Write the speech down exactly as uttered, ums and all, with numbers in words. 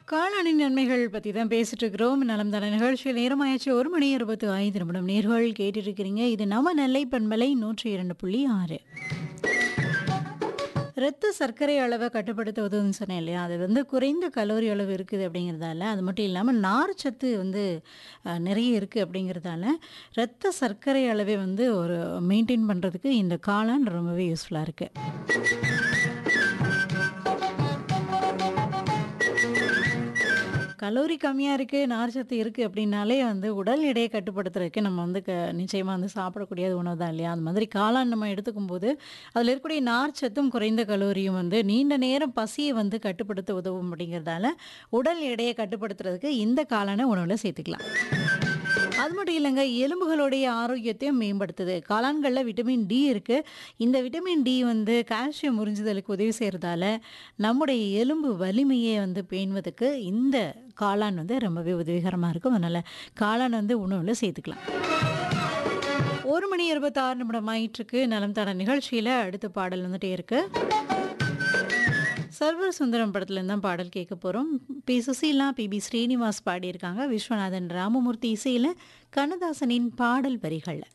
காளானின் நன்மைகள் பத்தி தான் பேசிட்டு இருக்கிறோம். நலம் தான நிகழ்ச்சியில் நேரமாயாச்சு ஒரு மணி இருபத்தி ஐந்து நிமிடம். நேர்கள் கேட்டுட்டு இருக்கிறீங்க. இது நம்ம நெல்லை பண்பலை நூற்றி இரண்டு புள்ளி ஆறு. இரத்த சர்க்கரை அளவை கட்டுப்படுத்த உதவுன்னு சொன்னேன் இல்லையா? அது வந்து குறைந்த கலோரி அளவு இருக்குது அப்படிங்கிறதால, அது மட்டும் இல்லாமல் நார்ச்சத்து வந்து அ நிறைய இருக்குது அப்படிங்கிறதால, இரத்த சர்க்கரை அளவை வந்து ஒரு மெயின்டெயின் பண்ணுறதுக்கு இந்த காளான் ரொம்பவே யூஸ்ஃபுல்லாக இருக்குது. கலோரி கம்மியாக இருக்குது, நார்ச்சத்து இருக்குது அப்படின்னாலே வந்து உடல் எடையை கட்டுப்படுத்துறதுக்கு நம்ம வந்து க நிச்சயமாக வந்து சாப்பிடக்கூடிய உணவு தான் இல்லையா? அது மாதிரி காளான் நம்ம எடுத்துக்கும்போது அதில் இருக்கக்கூடிய நார்ச்சத்தும் குறைந்த கலோரியும் வந்து நீண்ட நேரம் பசியை வந்து கட்டுப்படுத்த உதவும் அப்படிங்கிறதால உடல் எடையை கட்டுப்படுத்துறதுக்கு இந்த காளானை உணவில் சேர்த்துக்கலாம். அது மட்டும் இல்லைங்க, எலும்புகளுடைய ஆரோக்கியத்தையும் மேம்படுத்துது. காளான்களில் விட்டமின் டி இருக்குது. இந்த விட்டமின் டி வந்து கால்சியம் உறிஞ்சுதலுக்கு உதவி செய்கிறதால நம்முடைய எலும்பு வலிமையை வந்து பேணுவதற்கு இந்த காளான் வந்து ரொம்பவே உதவிகரமாக இருக்கும். அதனால் காளான் வந்து உணவில் சேர்த்துக்கலாம். ஒரு மணி இருபத்தி ஆறு நிமிடம் ஆயிட்டுருக்கு. நலம் தான நிகழ்ச்சியில் அடுத்த பாடல் வந்துட்டே இருக்கு. சர்வர் சுந்தரம் படத்துலேருந்து தான் பாடல் கேட்க போகிறோம். B Susheela, B B Srinivas பாடியிருக்காங்க. விஸ்வநாதன் ராமமூர்த்தி இசையில் கண்ணதாசனின் பாடல் வரிகள்.